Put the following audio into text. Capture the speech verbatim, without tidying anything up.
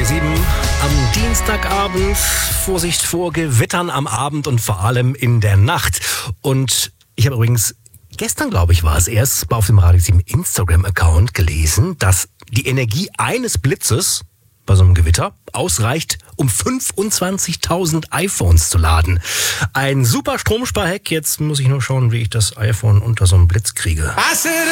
sieben am Dienstagabend. Vorsicht vor Gewittern am Abend und vor allem in der Nacht. Und ich habe übrigens, gestern glaube ich war es erst, auf dem Radio sieben Instagram-Account gelesen, dass die Energie eines Blitzes bei so einem Gewitter ausreicht, um fünfundzwanzigtausend iPhones zu laden. Ein super Stromsparhack. Jetzt muss ich nur schauen, wie ich das iPhone unter so einem Blitz kriege.